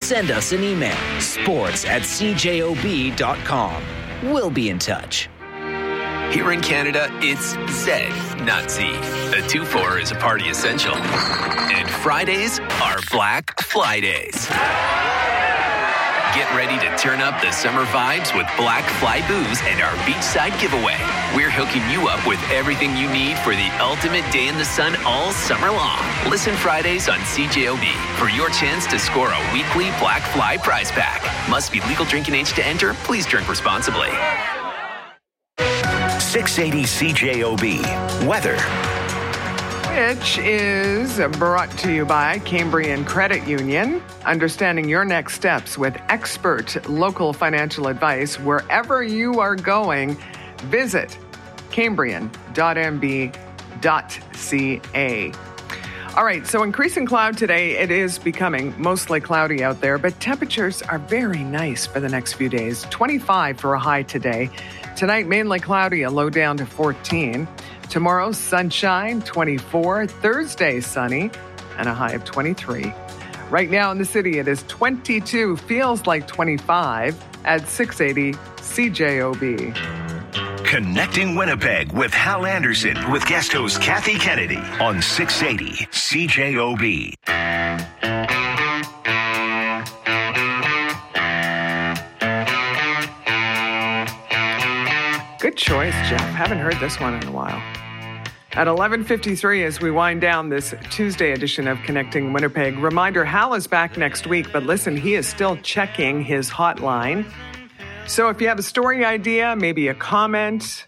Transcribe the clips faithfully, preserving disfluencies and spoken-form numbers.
Send us an email, sports at c j o b dot com. We'll be in touch. Here in Canada, it's Z, not Z. A two four is a party essential. And Fridays are Black Fly Days. Get ready to turn up the summer vibes with Black Fly Booze and our beachside giveaway. We're hooking you up with everything you need for the ultimate day in the sun all summer long. Listen Fridays on C J O B for your chance to score a weekly Black Fly prize pack. Must be legal drinking age to enter. Please drink responsibly. six eighty C J O B. Weather. Which is brought to you by Cambrian Credit Union. Understanding your next steps with expert local financial advice wherever you are going. Visit cambrian dot m b dot c a. All right, so increasing cloud today. It is becoming mostly cloudy out there, but temperatures are very nice for the next few days. twenty-five for a high today. Tonight, mainly cloudy, a low down to fourteen. Tomorrow, sunshine, twenty-four. Thursday, sunny, and a high of twenty-three. Right now in the city, it is twenty-two. Feels like twenty-five at six eighty C J O B. Connecting Winnipeg with Hal Anderson with guest host Kathy Kennedy on six eighty C J O B. Good choice, Jeff. Haven't heard this one in a while. At eleven fifty-three, as we wind down this Tuesday edition of Connecting Winnipeg, reminder, Hal is back next week, but listen, he is still checking his hotline. So if you have a story idea, maybe a comment,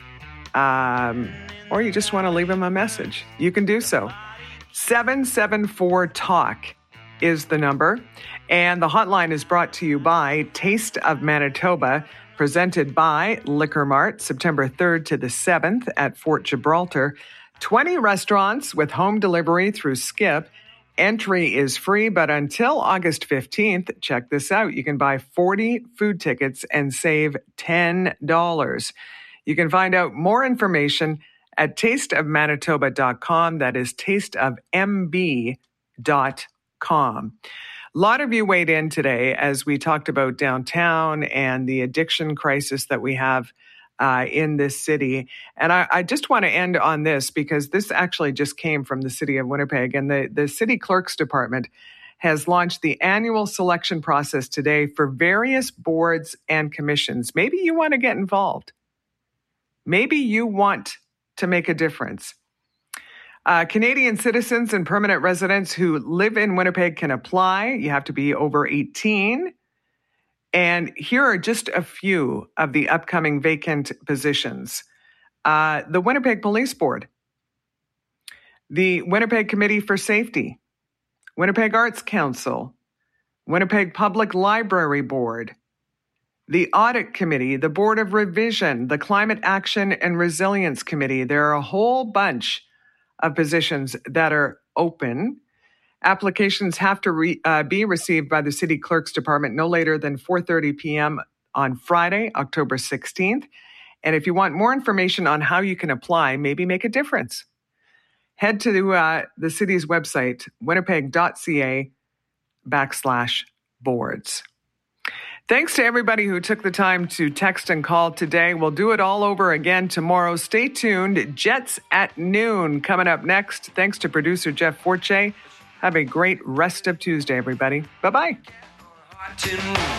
um, or you just want to leave him a message, you can do so. seven seven four talk is the number, and the hotline is brought to you by Taste of Manitoba, presented by Liquor Mart, September third to the seventh at Fort Gibraltar. twenty restaurants with home delivery through Skip. Entry is free, but until August fifteenth, check this out. You can buy forty food tickets and save ten dollars. You can find out more information at taste of manitoba dot com. That is taste of m b dot com. A lot of you weighed in today as we talked about downtown and the addiction crisis that we have uh, in this city. And I, I just want to end on this because this actually just came from the city of Winnipeg. And the, the city clerk's department has launched the annual selection process today for various boards and commissions. Maybe you want to get involved. Maybe you want to make a difference. Uh, Canadian citizens and permanent residents who live in Winnipeg can apply. You have to be over eighteen. And here are just a few of the upcoming vacant positions. Uh, the Winnipeg Police Board, the Winnipeg Committee for Safety, Winnipeg Arts Council, Winnipeg Public Library Board, the Audit Committee, the Board of Revision, the Climate Action and Resilience Committee. There are a whole bunch of positions that are open. Applications have to re, uh, be received by the City Clerk's Department no later than four thirty p.m. on Friday, October sixteenth. And if you want more information on how you can apply, maybe make a difference, head to uh, the city's website, winnipeg.ca backslash boards. Thanks to everybody who took the time to text and call today. We'll do it all over again tomorrow. Stay tuned. Jets at noon coming up next. Thanks to producer Jeff Forche. Have a great rest of Tuesday, everybody. Bye-bye.